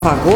Pagu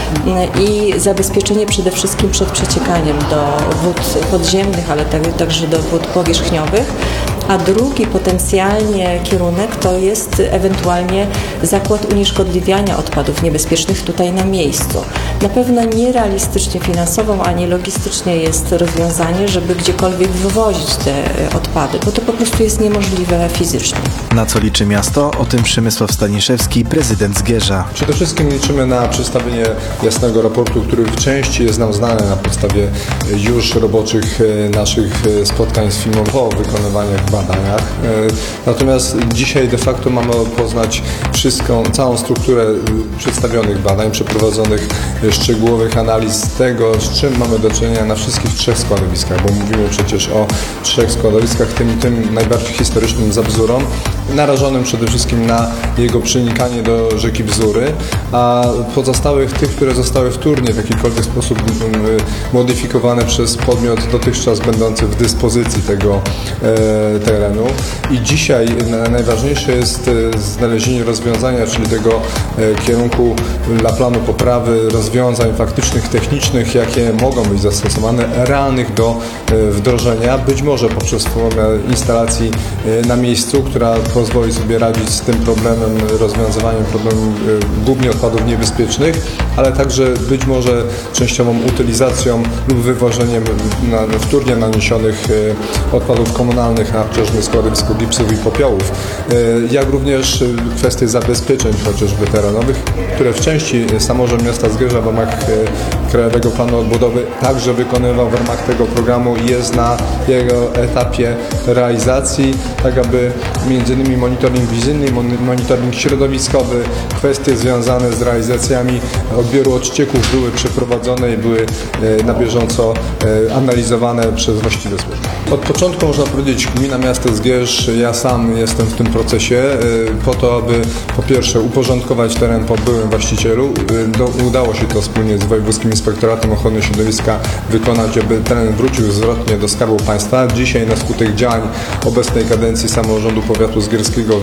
i zabezpieczenie przede wszystkim przed przeciekaniem do wód podziemnych, ale także do wód powierzchniowych, a drugi potencjalnie kierunek to jest ewentualnie zakład unieszkodliwiania odpadów niebezpiecznych tutaj na miejscu. Na pewno nierealistycznie finansowo ani logistycznie jest rozwiązanie, żeby gdziekolwiek wywozić te odpady, bo to po prostu jest niemożliwe fizycznie. Na co liczy miasto? O tym Przemysław Staniszewski, prezydent Zgierza. Przede wszystkim liczymy na przedstawienie jasnego raportu, który w części jest nam znany na podstawie już roboczych naszych spotkań z firmą po wykonywaniach badaniach. Natomiast dzisiaj de facto mamy poznać całą strukturę przedstawionych badań, przeprowadzonych szczegółowych analiz tego, z czym mamy do czynienia na wszystkich 3 składowiskach, bo mówimy przecież o 3 składowiskach, tym najbardziej historycznym za Bzurą, narażonym przede wszystkim na jego przenikanie do rzeki Bzury, a pozostałych tych, które zostały wtórnie w jakikolwiek sposób modyfikowane przez podmiot dotychczas będący w dyspozycji tego terenu. I dzisiaj najważniejsze jest znalezienie rozwiązania, czyli tego kierunku dla planu poprawy, rozwiązań faktycznych, technicznych, jakie mogą być zastosowane, realnych do wdrożenia, być może poprzez formę instalacji na miejscu, która pozwoli sobie radzić z tym problemem, rozwiązywaniem problemu głównie odpadów niebezpiecznych, ale także być może częściową utylizacją lub wywożeniem wtórnie naniesionych odpadów komunalnych na chociażby składowisko gipsów i popiołów, jak również kwestie zabezpieczeń chociażby terenowych, które w części samorząd miasta Zgierza w ramach Krajowego Planu Odbudowy także wykonywał w ramach tego programu i jest na jego etapie realizacji, tak aby m.in. monitoring wizyjny, monitoring środowiskowy, kwestie związane z realizacjami odbioru odcieków były przeprowadzone i były na bieżąco analizowane przez właściwe służby. Od początku można powiedzieć gmina miasta Zgierz, ja sam jestem w tym procesie po to, aby po pierwsze uporządkować teren po byłym właścicielu. Udało się to wspólnie z Wojewódzkim Inspektoratem Ochrony Środowiska wykonać, aby teren wrócił zwrotnie do Skarbu Państwa. Dzisiaj na skutek działań obecnej kadencji samorządu powiatu zgierskiego w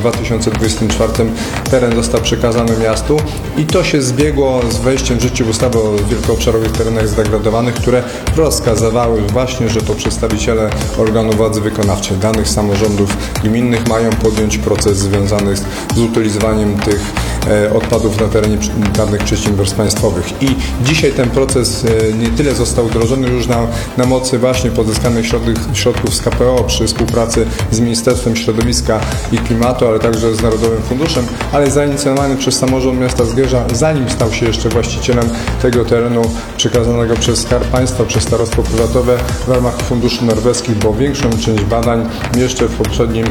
2024 teren został przekazany miastu i to się zbiegło z wejściem w życie ustawy o wielkoobszarowych terenach zdegradowanych, które rozkazywały właśnie, że to przedstawiciele organów władzy wykonawczej danych samorządów gminnych mają podjąć proces związany z utylizowaniem tych odpadów na terenie danych przedsiębiorstw państwowych. I dzisiaj ten proces nie tyle został wdrożony już na mocy właśnie pozyskanych środków z KPO przy współpracy z Ministerstwem Środowiska i Klimatu, ale także z Narodowym Funduszem, ale zainicjowany przez samorząd miasta Zgierza, zanim stał się jeszcze właścicielem tego terenu przekazanego przez Skarb Państwa, przez starostwo powiatowe w ramach funduszy norweskich, bo większą część badań jeszcze w poprzednim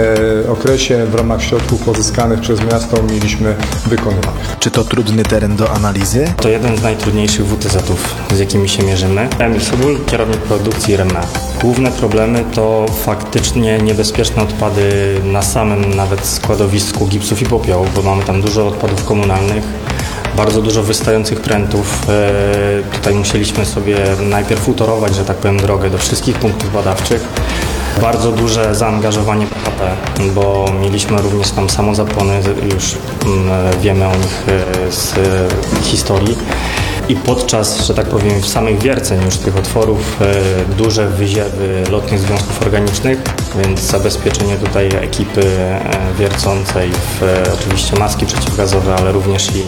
okresie w ramach środków pozyskanych przez miasto mieliśmy wykonywanych. Czy to trudny teren do analizy? To jeden z najtrudniejszych WTZ-ów, z jakimi się mierzymy. Emil Sobul, kierownik produkcji RME. Główne problemy to faktycznie niebezpieczne odpady na samym nawet składowisku gipsów i popiołów, bo mamy tam dużo odpadów komunalnych, bardzo dużo wystających prętów. Tutaj musieliśmy sobie najpierw utorować, że tak powiem, drogę do wszystkich punktów badawczych. Bardzo duże zaangażowanie PHP, bo mieliśmy również tam samozapłony, już wiemy o nich z historii. I podczas, że tak powiem, w samych wierceń już tych otworów duże wyziewy lotnych związków organicznych, więc zabezpieczenie tutaj ekipy wiercącej oczywiście maski przeciwgazowe, ale również i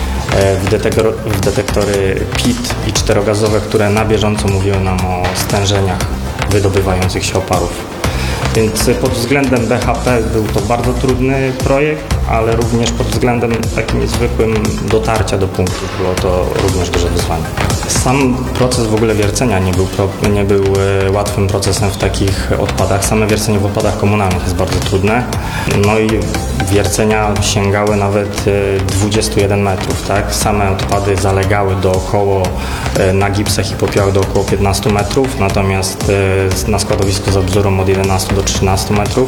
w detektory PIT i czterogazowe, które na bieżąco mówiły nam o stężeniach wydobywających się oparów. Więc pod względem BHP był to bardzo trudny projekt, ale również pod względem takim zwykłym dotarcia do punktów było to również duże wyzwanie. Sam proces w ogóle wiercenia nie był łatwym procesem w takich odpadach. Same wiercenie w odpadach komunalnych jest bardzo trudne. No i wiercenia sięgały nawet 21 metrów, tak? Same odpady zalegały dookoło na gipsach i popiołach do około 15 metrów, natomiast na składowisku za Bzurą od 11 do 13 metrów.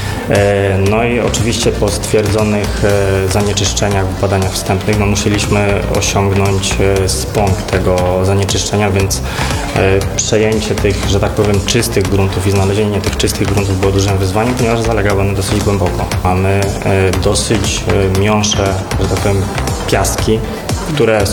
No i oczywiście po stwierdzonych zanieczyszczeniach w badaniach wstępnych musieliśmy osiągnąć spąk tego zanieczyszczenia, więc przejęcie tych, że tak powiem, czystych gruntów i znalezienie tych czystych gruntów było dużym wyzwaniem, ponieważ zalegały one dosyć głęboko. Mamy dosyć miąższe, że tak powiem, piaski które